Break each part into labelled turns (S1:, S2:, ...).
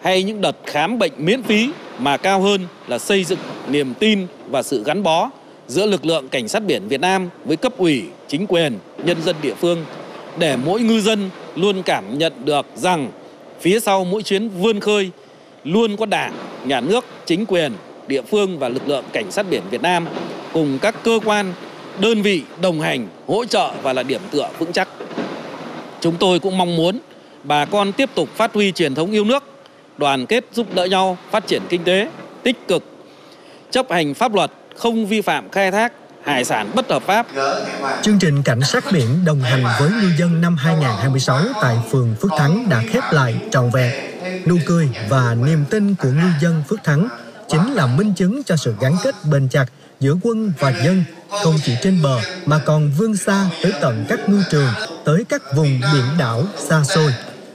S1: hay những đợt khám bệnh miễn phí, mà cao hơn là xây dựng niềm tin và sự gắn bó giữa lực lượng cảnh sát biển Việt Nam với cấp ủy, chính quyền, nhân dân địa phương, để mỗi ngư dân luôn cảm nhận được rằng phía sau mỗi chuyến vươn khơi luôn có Đảng, Nhà nước, chính quyền, địa phương và lực lượng cảnh sát biển Việt Nam cùng các cơ quan, đơn vị đồng hành, hỗ trợ và là điểm tựa vững chắc. Chúng tôi cũng mong muốn bà con tiếp tục phát huy truyền thống yêu nước, đoàn kết giúp đỡ nhau, phát triển kinh tế, tích cực, chấp hành pháp luật, không vi phạm khai thác hải sản bất hợp pháp.
S2: Chương trình Cảnh sát biển đồng hành với ngư dân năm 2026 tại phường Phước Thắng đã khép lại trọn vẹn. Nụ cười và niềm tin của ngư dân Phước Thắng chính là minh chứng cho sự gắn kết bền chặt giữa quân và dân, không chỉ trên bờ mà còn vươn xa tới tận các ngư trường, tới các vùng biển đảo xa xôi.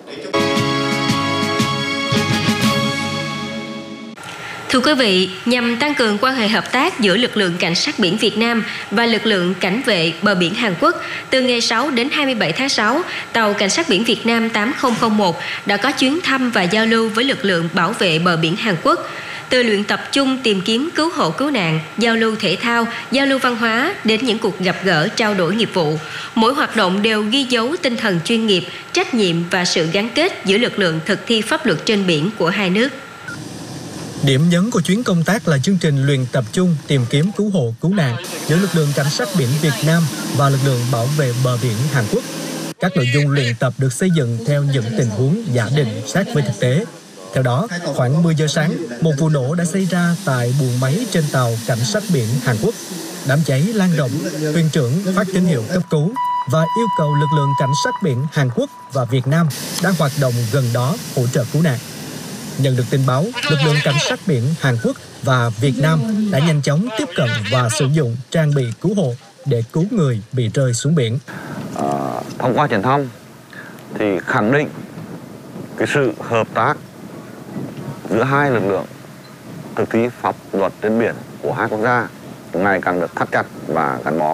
S3: Thưa quý vị, nhằm tăng cường quan hệ hợp tác giữa lực lượng cảnh sát biển Việt Nam và lực lượng cảnh vệ bờ biển Hàn Quốc, từ ngày 6 đến 27 tháng 6, tàu cảnh sát biển Việt Nam 8001 đã có chuyến thăm và giao lưu với lực lượng bảo vệ bờ biển Hàn Quốc. Từ luyện tập chung tìm kiếm cứu hộ cứu nạn, giao lưu thể thao, giao lưu văn hóa đến những cuộc gặp gỡ trao đổi nghiệp vụ, mỗi hoạt động đều ghi dấu tinh thần chuyên nghiệp, trách nhiệm và sự gắn kết giữa lực lượng thực thi pháp luật trên biển của hai nước.
S2: Điểm nhấn của chuyến công tác là chương trình luyện tập chung tìm kiếm cứu hộ cứu nạn giữa lực lượng cảnh sát biển Việt Nam và lực lượng bảo vệ bờ biển Hàn Quốc. Các nội dung luyện tập được xây dựng theo những tình huống giả định sát với thực tế. Theo đó, khoảng 10 giờ sáng, một vụ nổ đã xảy ra tại buồng máy trên tàu cảnh sát biển Hàn Quốc. Đám cháy lan rộng, thuyền trưởng phát tín hiệu cấp cứu và yêu cầu lực lượng cảnh sát biển Hàn Quốc và Việt Nam đang hoạt động gần đó hỗ trợ cứu nạn. Nhận được tin báo, lực lượng cảnh sát biển Hàn Quốc và Việt Nam đã nhanh chóng tiếp cận và sử dụng trang bị cứu hộ để cứu người bị rơi xuống biển.
S4: Thông qua chuyến thăm thì khẳng định cái sự hợp tác giữa hai lực lượng thực thi pháp luật trên biển của hai quốc gia ngày càng được thắt chặt và gắn bó.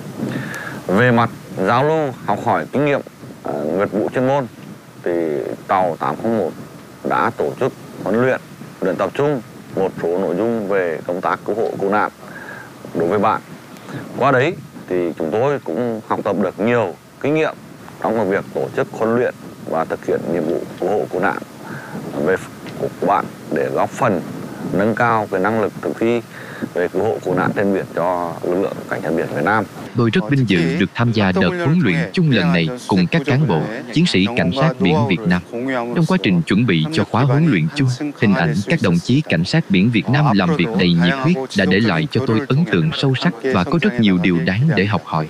S4: Về mặt giao lưu, học hỏi kinh nghiệm, nghiệp vụ chuyên môn thì tàu 801 đã tổ chức huấn luyện tập trung một số nội dung về công tác cứu hộ cứu nạn đối với bạn. Qua đấy thì chúng tôi cũng học tập được nhiều kinh nghiệm trong việc tổ chức huấn luyện và thực hiện nhiệm vụ cứu hộ cứu nạn về của bạn để góp phần nâng cao cái năng lực thực thi về cứu hộ cứu nạn trên biển cho lực lượng cảnh sát biển Việt Nam.
S5: Tôi rất vinh dự được tham gia đợt huấn luyện chung lần này cùng các cán bộ, chiến sĩ cảnh sát biển Việt Nam. Trong quá trình chuẩn bị cho khóa huấn luyện chung, hình ảnh các đồng chí cảnh sát biển Việt Nam làm việc đầy nhiệt huyết đã để lại cho tôi ấn tượng sâu sắc và có rất nhiều điều đáng để học hỏi.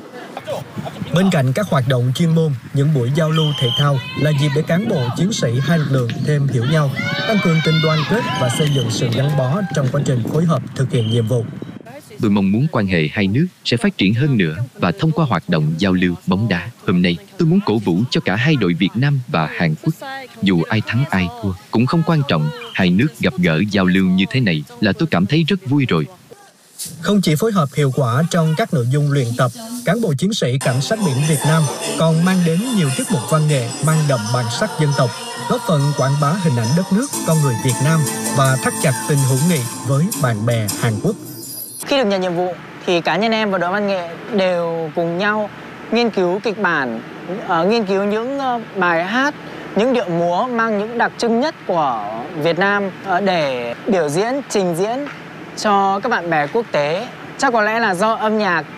S2: Bên cạnh các hoạt động chuyên môn, những buổi giao lưu thể thao là dịp để cán bộ chiến sĩ hai lực lượng thêm hiểu nhau, tăng cường tình đoàn kết và xây dựng sự gắn bó trong quá trình phối hợp thực hiện nhiệm vụ.
S5: Tôi mong muốn quan hệ hai nước sẽ phát triển hơn nữa và thông qua hoạt động giao lưu bóng đá. Hôm nay, tôi muốn cổ vũ cho cả hai đội Việt Nam và Hàn Quốc. Dù ai thắng ai thua cũng không quan trọng, hai nước gặp gỡ giao lưu như thế này là tôi cảm thấy rất vui rồi.
S2: Không chỉ phối hợp hiệu quả trong các nội dung luyện tập, cán bộ chiến sĩ cảnh sát biển Việt Nam còn mang đến nhiều tiết mục văn nghệ mang đậm bản sắc dân tộc, góp phần quảng bá hình ảnh đất nước, con người Việt Nam và thắt chặt tình hữu nghị với bạn bè Hàn Quốc.
S6: Khi được nhận nhiệm vụ thì cá nhân em và đội văn nghệ đều cùng nhau nghiên cứu kịch bản, nghiên cứu những bài hát, những điệu múa mang những đặc trưng nhất của Việt Nam để biểu diễn, trình diễn cho các bạn bè quốc tế. Chắc có lẽ là do âm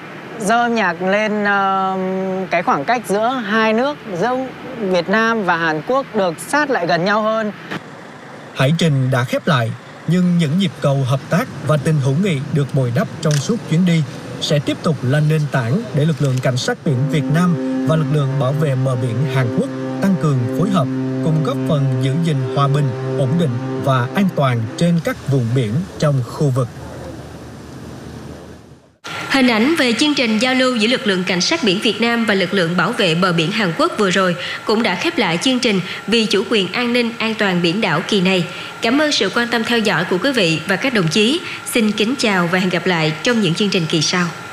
S6: nhạc lên cái khoảng cách giữa hai nước, giữa Việt Nam và Hàn Quốc được sát lại gần nhau hơn.
S2: Hải trình đã khép lại, nhưng những nhịp cầu hợp tác và tình hữu nghị được bồi đắp trong suốt chuyến đi sẽ tiếp tục là nền tảng để lực lượng cảnh sát biển Việt Nam và lực lượng bảo vệ bờ biển Hàn Quốc tăng cường phối hợp, cùng góp phần giữ gìn hòa bình, ổn định và an toàn trên các vùng biển trong khu vực.
S3: Hình ảnh về chương trình giao lưu giữa lực lượng cảnh sát biển Việt Nam và lực lượng bảo vệ bờ biển Hàn Quốc vừa rồi cũng đã khép lại chương trình Vì chủ quyền an ninh an toàn biển đảo kỳ này. Cảm ơn sự quan tâm theo dõi của quý vị và các đồng chí. Xin kính chào và hẹn gặp lại trong những chương trình kỳ sau.